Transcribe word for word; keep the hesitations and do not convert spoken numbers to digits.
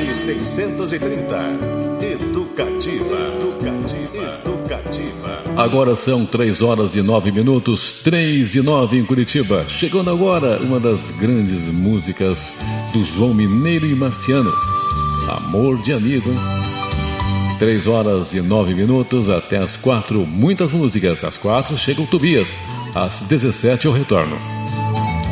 nove seiscentos e trinta. Educativa. Educativa. Educativa. Agora são três horas e nove minutos, três e nove em Curitiba. Chegando agora uma das grandes músicas do João Mineiro e Marciano. Amor de amigo, hein? Três horas e nove minutos até as quatro. Muitas músicas. Às quatro chega o Tobias. Às dezessete eu retorno.